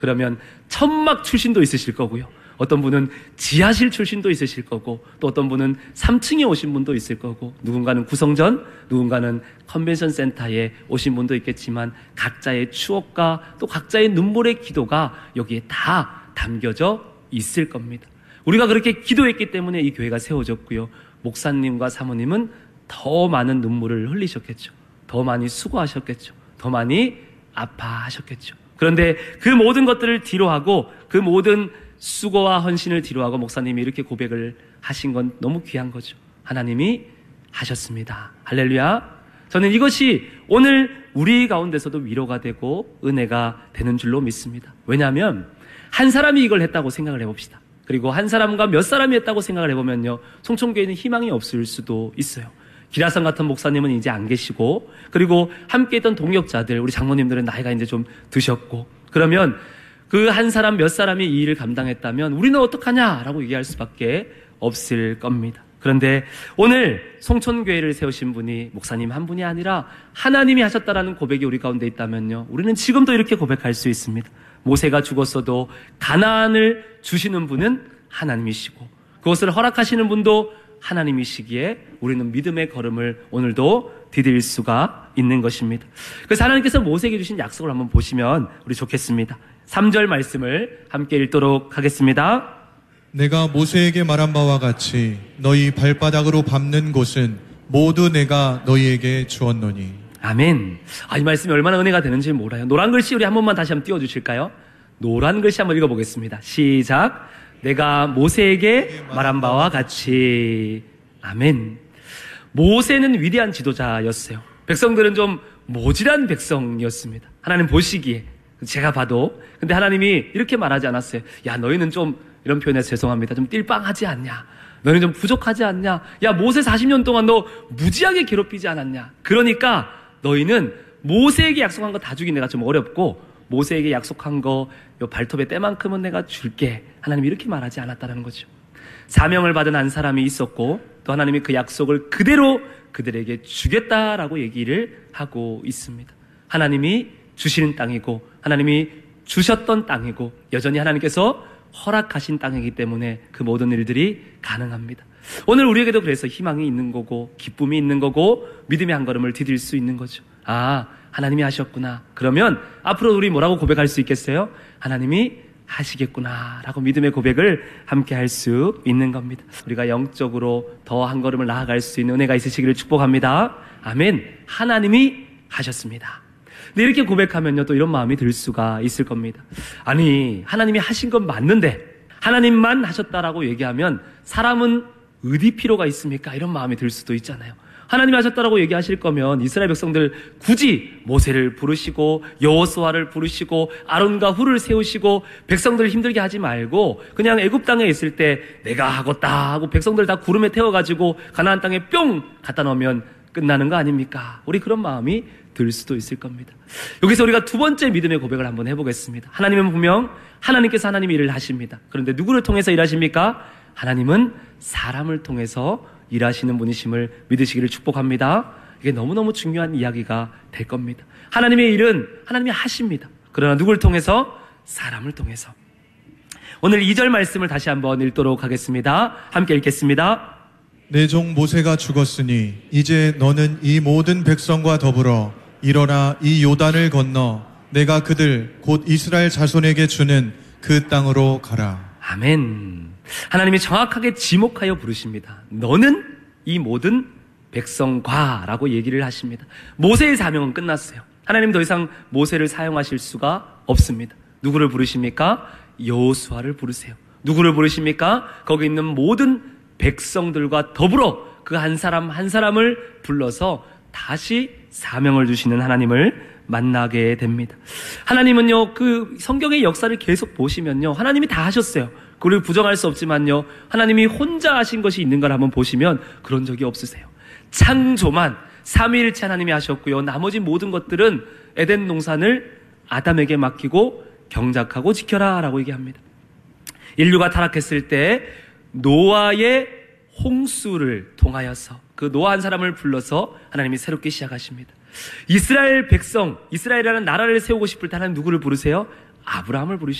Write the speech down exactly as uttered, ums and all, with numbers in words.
그러면 천막 출신도 있으실 거고요. 어떤 분은 지하실 출신도 있으실 거고, 또 어떤 분은 삼 층에 오신 분도 있을 거고, 누군가는 구성전, 누군가는 컨벤션 센터에 오신 분도 있겠지만 각자의 추억과 또 각자의 눈물의 기도가 여기에 다 담겨져 있을 겁니다. 우리가 그렇게 기도했기 때문에 이 교회가 세워졌고요. 목사님과 사모님은 더 많은 눈물을 흘리셨겠죠. 더 많이 수고하셨겠죠. 더 많이 아파하셨겠죠. 그런데 그 모든 것들을 뒤로하고, 그 모든 수고와 헌신을 뒤로하고 목사님이 이렇게 고백을 하신 건 너무 귀한 거죠. 하나님이 하셨습니다. 할렐루야. 저는 이것이 오늘 우리 가운데서도 위로가 되고 은혜가 되는 줄로 믿습니다. 왜냐하면 한 사람이 이걸 했다고 생각을 해봅시다. 그리고 한 사람과 몇 사람이 했다고 생각을 해보면요, 송천교회는 희망이 없을 수도 있어요. 기라성 같은 목사님은 이제 안 계시고, 그리고 함께 했던 동역자들, 우리 장로님들은 나이가 이제 좀 드셨고, 그러면 그 한 사람 몇 사람이 이 일을 감당했다면 우리는 어떡하냐라고 얘기할 수밖에 없을 겁니다. 그런데 오늘 송천교회를 세우신 분이 목사님 한 분이 아니라 하나님이 하셨다라는 고백이 우리 가운데 있다면요, 우리는 지금도 이렇게 고백할 수 있습니다. 모세가 죽었어도 가나안을 주시는 분은 하나님이시고, 그것을 허락하시는 분도 하나님이시기에 우리는 믿음의 걸음을 오늘도 디딜 수가 있는 것입니다. 그래서 하나님께서 모세에게 주신 약속을 한번 보시면 우리 좋겠습니다. 삼 절 말씀을 함께 읽도록 하겠습니다. 내가 모세에게 말한 바와 같이 너희 발바닥으로 밟는 곳은 모두 내가 너희에게 주었노니. 아멘. 아, 이 말씀이 얼마나 은혜가 되는지 몰라요. 노란 글씨 우리 한 번만 다시 한번 띄워주실까요? 노란 글씨 한번 읽어보겠습니다. 시작. 내가 모세에게 말한 바와 같이. 아멘. 모세는 위대한 지도자였어요. 백성들은 좀 모질한 백성이었습니다. 하나님 보시기에, 제가 봐도. 근데 하나님이 이렇게 말하지 않았어요. 야, 너희는 좀, 이런 표현에서 죄송합니다, 좀 띨빵하지 않냐? 너희는 좀 부족하지 않냐? 야, 모세 사십 년 동안 너 무지하게 괴롭히지 않았냐? 그러니까 너희는 모세에게 약속한 거 다 주긴 내가 좀 어렵고, 모세에게 약속한 거 요 발톱의 때만큼은 내가 줄게. 하나님이 이렇게 말하지 않았다는 거죠. 사명을 받은 한 사람이 있었고, 또 하나님이 그 약속을 그대로 그들에게 주겠다라고 얘기를 하고 있습니다. 하나님이 주시는 땅이고, 하나님이 주셨던 땅이고, 여전히 하나님께서 허락하신 땅이기 때문에 그 모든 일들이 가능합니다. 오늘 우리에게도 그래서 희망이 있는 거고, 기쁨이 있는 거고, 믿음의 한 걸음을 디딜 수 있는 거죠. 아, 하나님이 하셨구나. 그러면 앞으로 우리 뭐라고 고백할 수 있겠어요? 하나님이 하시겠구나 라고 믿음의 고백을 함께 할 수 있는 겁니다. 우리가 영적으로 더 한 걸음을 나아갈 수 있는 은혜가 있으시기를 축복합니다. 아멘. 하나님이 하셨습니다. 근데 이렇게 고백하면요, 또 이런 마음이 들 수가 있을 겁니다. 아니, 하나님이 하신 건 맞는데 하나님만 하셨다라고 얘기하면 사람은 어디 필요가 있습니까? 이런 마음이 들 수도 있잖아요. 하나님이 하셨다라고 얘기하실 거면 이스라엘 백성들 굳이 모세를 부르시고 여호수아를 부르시고 아론과 훌을 세우시고 백성들을 힘들게 하지 말고 그냥 애굽 땅에 있을 때 내가 하겠다 하고 백성들 다 구름에 태워가지고 가나안 땅에 뿅 갖다 놓으면 끝나는 거 아닙니까? 우리 그런 마음이 들 수도 있을 겁니다. 여기서 우리가 두 번째 믿음의 고백을 한번 해보겠습니다. 하나님은 분명 하나님께서 하나님의 일을 하십니다. 그런데 누구를 통해서 일하십니까? 하나님은 사람을 통해서 일하시는 분이심을 믿으시기를 축복합니다. 이게 너무너무 중요한 이야기가 될 겁니다. 하나님의 일은 하나님이 하십니다. 그러나 누구를 통해서? 사람을 통해서. 오늘 이 절 말씀을 다시 한번 읽도록 하겠습니다. 함께 읽겠습니다. 내 종 모세가 죽었으니 이제 너는 이 모든 백성과 더불어 일어나 이 요단을 건너 내가 그들 곧 이스라엘 자손에게 주는 그 땅으로 가라. 아멘. 하나님이 정확하게 지목하여 부르십니다. 너는 이 모든 백성과 라고 얘기를 하십니다. 모세의 사명은 끝났어요. 하나님 더 이상 모세를 사용하실 수가 없습니다. 누구를 부르십니까? 여호수아를 부르세요. 누구를 부르십니까? 거기 있는 모든 백성들과 더불어 그 한 사람 한 사람을 불러서 다시 사명을 주시는 하나님을 만나게 됩니다. 하나님은요, 그 성경의 역사를 계속 보시면요, 하나님이 다 하셨어요. 그걸 부정할 수 없지만요, 하나님이 혼자 하신 것이 있는 걸 한번 보시면 그런 적이 없으세요. 창조만 삼위일체 하나님이 하셨고요, 나머지 모든 것들은 에덴 동산을 아담에게 맡기고 경작하고 지켜라 라고 얘기합니다. 인류가 타락했을 때 노아의 홍수를 통하여서 그 노아 한 사람을 불러서 하나님이 새롭게 시작하십니다. 이스라엘 백성, 이스라엘이라는 나라를 세우고 싶을 때 하나님 누구를 부르세요? 아브라함을 부르시고